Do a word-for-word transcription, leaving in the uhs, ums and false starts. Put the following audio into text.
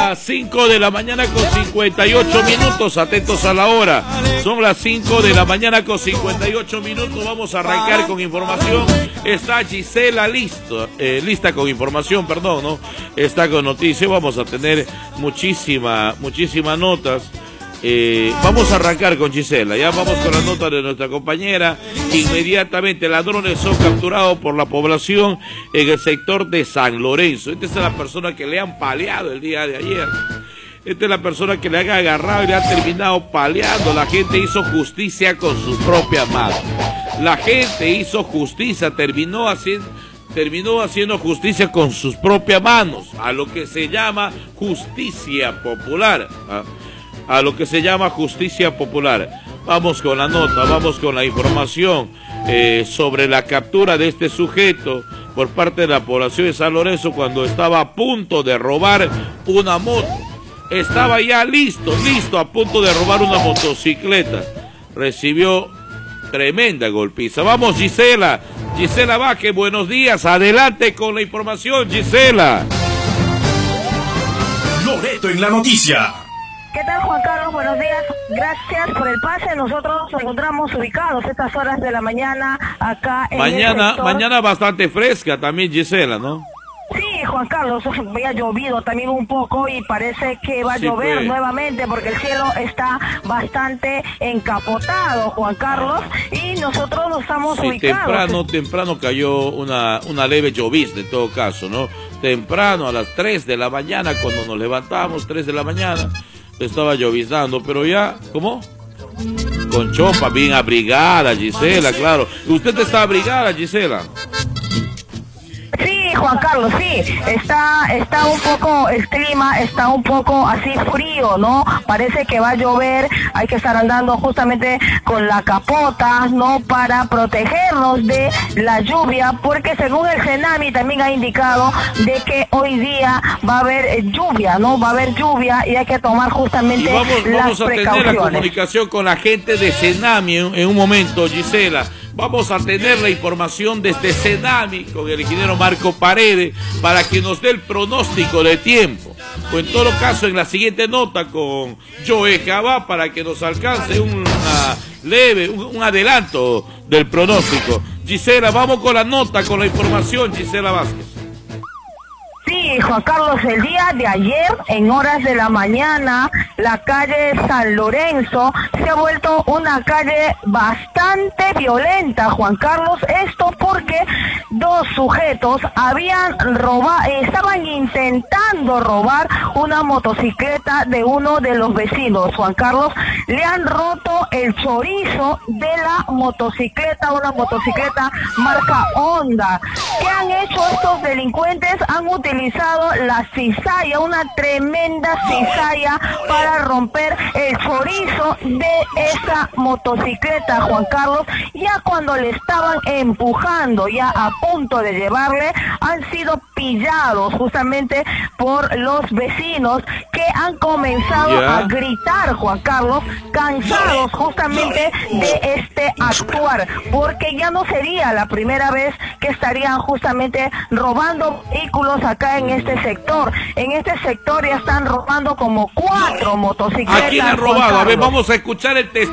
las cinco de la mañana con cincuenta y ocho minutos, atentos a la hora. Son las cinco de la mañana con cincuenta y ocho minutos. Vamos a arrancar con información. Está Gisela lista, eh, lista con información, perdón, ¿no? Está con noticias. Vamos a tener muchísima, muchísimas notas. Eh, vamos a arrancar con Gisela, ya vamos con las notas de nuestra compañera. Inmediatamente, ladrones son capturados por la población en el sector de San Lorenzo. Esta es la persona que le han paleado el día de ayer. Esta es la persona que le han agarrado y le han terminado paleando. La gente hizo justicia con sus propias manos. La gente hizo justicia, terminó haciendo... terminó haciendo justicia con sus propias manos, a lo que se llama justicia popular. ¿Ah? A lo que se llama justicia popular. Vamos con la nota, vamos con la información eh, sobre la captura de este sujeto por parte de la población de San Lorenzo cuando estaba a punto de robar una moto. Estaba ya listo, listo, a punto de robar una motocicleta. Recibió tremenda golpiza. Vamos, Gisela, Gisela Vázquez, buenos días, adelante con la información, Gisela. Loreto en la noticia. ¿Qué tal, Juan Carlos? Buenos días. Gracias por el pase. Nosotros nos encontramos ubicados a estas horas de la mañana acá en mañana, el sector. Mañana bastante fresca también, Gisela, ¿no? Sí, Juan Carlos, había llovido también un poco y parece que va a sí, llover pues. nuevamente porque el cielo está bastante encapotado, Juan Carlos, y nosotros nos estamos sí, ubicados. temprano, temprano cayó una, una leve llovizna en todo caso, ¿no? Temprano, a las tres de la mañana, cuando nos levantamos, tres de la mañana, estaba lloviznando, pero ya, ¿cómo? Con chopa, bien abrigada, Gisela, claro. ¿Usted está abrigada, Gisela? Sí, Juan Carlos, sí, está, está un poco, el clima está un poco así frío, ¿no? Parece que va a llover, hay que estar andando justamente con la capota, ¿no? Para protegernos de la lluvia, porque según el Senami también ha indicado de que hoy día va a haber eh, lluvia, ¿no? Va a haber lluvia y hay que tomar justamente y vamos, las vamos a precauciones. tener la comunicación con la gente de Senami en, en un momento, Gisela. Vamos a tener la información desde Senami con el ingeniero Marco Paredes para que nos dé el pronóstico de tiempo. O en todo caso, en la siguiente nota con Joe Jabá para que nos alcance una leve, un, un adelanto del pronóstico. Gisela, vamos con la nota, con la información, Gisela Vázquez. Sí, Juan Carlos, el día de ayer, en horas de la mañana, la calle San Lorenzo se ha vuelto una calle bastante violenta, Juan Carlos. Esto porque dos sujetos habían robado, estaban intentando robar una motocicleta de uno de los vecinos, Juan Carlos. Le han roto el chorizo de la motocicleta, una motocicleta marca Honda. ¿Qué han hecho estos delincuentes? Han utilizado la cizalla, una tremenda cizalla para romper el chorizo de esa motocicleta, Juan Carlos. Ya cuando le estaban empujando, ya a punto de llevarle, han sido pillados justamente por los vecinos que han comenzado yeah. a gritar, Juan Carlos, cansados justamente de este actuar, porque ya no sería la primera vez que estarían justamente robando vehículos acá en este sector. En este sector ya están robando como cuatro motocicletas. ¿A quién han robado? A ver, vamos a escuchar el testimonio.